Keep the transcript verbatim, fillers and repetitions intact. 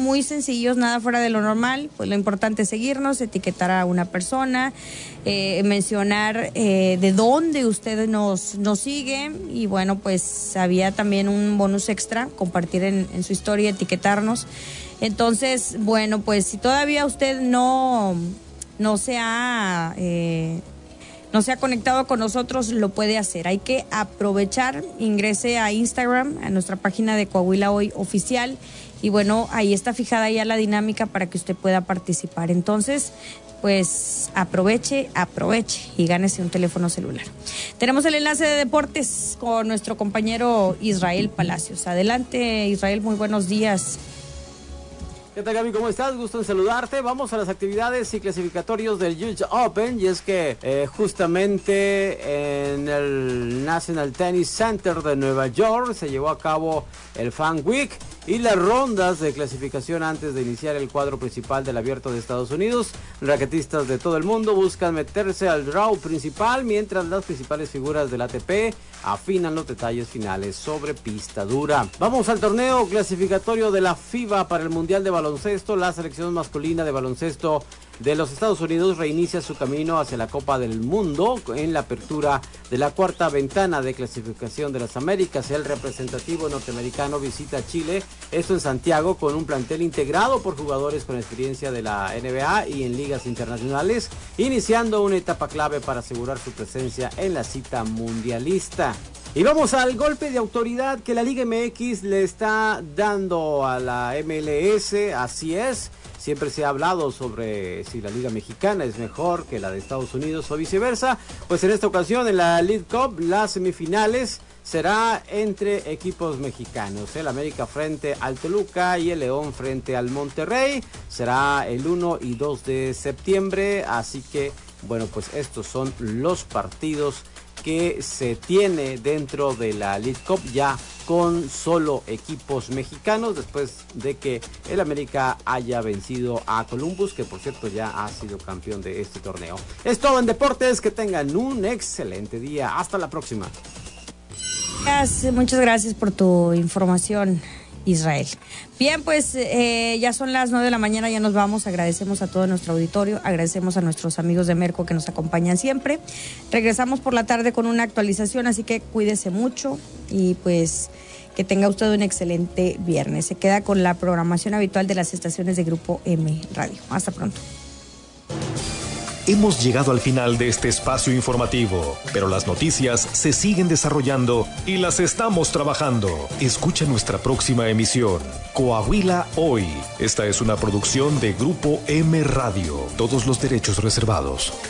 muy sencillos, nada fuera de lo normal. Pues lo importante es seguirnos, etiquetar a una persona, eh, mencionar eh, de dónde usted nos, nos sigue. Y bueno, pues había también un bonus extra, compartir en, en su historia, etiquetarnos. Entonces, bueno, pues si todavía usted no, no se ha... Eh, no se ha conectado con nosotros, lo puede hacer. Hay que aprovechar, ingrese a Instagram, a nuestra página de Coahuila Hoy Oficial, y bueno, ahí está fijada ya la dinámica para que usted pueda participar. Entonces, pues aproveche, aproveche y gánese un teléfono celular. Tenemos el enlace de deportes con nuestro compañero Israel Palacios. Adelante, Israel, muy buenos días. ¿Qué tal, Gaby? ¿Cómo estás? Gusto en saludarte. Vamos a las actividades y clasificatorios del U S Open. Y es que eh, justamente en el National Tennis Center de Nueva York se llevó a cabo el Fan Week y las rondas de clasificación antes de iniciar el cuadro principal del Abierto de Estados Unidos. Raquetistas de todo el mundo buscan meterse al draw principal, mientras las principales figuras del A T P afinan los detalles finales sobre pista dura. Vamos al torneo clasificatorio de la FIBA para el Mundial de Baloncesto. La selección masculina de baloncesto de los Estados Unidos reinicia su camino hacia la Copa del Mundo en la apertura de la cuarta ventana de clasificación de las Américas. El representativo norteamericano visita Chile, esto en Santiago, con un plantel integrado por jugadores con experiencia de la N B A y en ligas internacionales, iniciando una etapa clave para asegurar su presencia en la cita mundialista. Y vamos al golpe de autoridad que la Liga M X le está dando a la M L S, así es. Siempre se ha hablado sobre si la Liga Mexicana es mejor que la de Estados Unidos o viceversa. Pues en esta ocasión, en la League Cup, las semifinales será entre equipos mexicanos. El América frente al Toluca y el León frente al Monterrey. Será el uno y dos de septiembre. Así que, bueno, pues estos son los partidos que se tiene dentro de la League Cup, ya con solo equipos mexicanos, después de que el América haya vencido a Columbus, que por cierto ya ha sido campeón de este torneo. Es todo en deportes, que tengan un excelente día, hasta la próxima. Muchas gracias por tu información, Israel. Bien, pues eh, ya son las nueve de la mañana, ya nos vamos. Agradecemos a todo nuestro auditorio, agradecemos a nuestros amigos de Merco que nos acompañan siempre. Regresamos por la tarde con una actualización, así que cuídese mucho y pues que tenga usted un excelente viernes. Se queda con la programación habitual de las estaciones de Grupo M Radio. Hasta pronto. Hemos llegado al final de este espacio informativo, pero las noticias se siguen desarrollando y las estamos trabajando. Escucha nuestra próxima emisión, Coahuila Hoy. Esta es una producción de Grupo M Radio. Todos los derechos reservados.